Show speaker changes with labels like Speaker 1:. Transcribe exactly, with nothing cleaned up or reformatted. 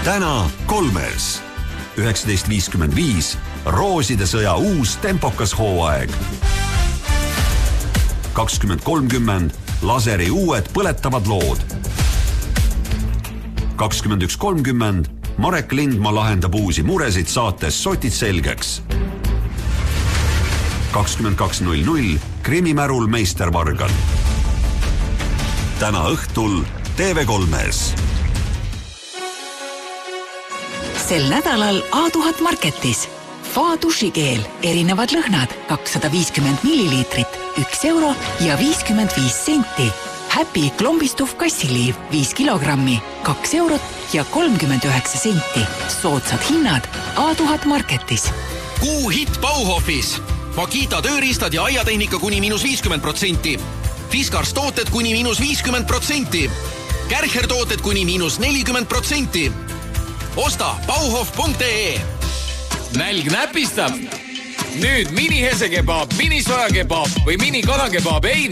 Speaker 1: täna kolmes. üheksateist viiskümmend viis Rooside sõja uus tempokas hooaeg. kakskümmend kolmkümmend Laseri uued põletavad lood. kakskümmend üks kolmkümmend Marek Lindmaa lahendab uusi muresid saates Sotid selgeks. kakskümmend kaks null null Krimimärul Meister Vargal. Täna õhtul T V kolmes.
Speaker 2: Sel nädalal A tuhat Marketis. Fa dušikeel, erinevad lõhnad, kakssada viiskümmend milliliitrit, üks euro ja viiskümmend viis senti. Happy klombistuv kassiliiv, viis kilogrammi, kaks eurot ja kolmkümmend üheksa senti. Soodsad hinnad A tuhat Marketis.
Speaker 3: Kuu hitt Bauhofis. Makita tööriistad ja aiatehnika kuni miinus viiskümmend protsenti. Fiskars tooted kuni miinus viiskümmend protsenti. Kärcher tooted kuni miinus nelikümmend protsenti. Osta bauhof punkt ee.
Speaker 4: Nälg näpistab. Nüüd mini hesekebab, mini sojakebab või mini kanakebaab ei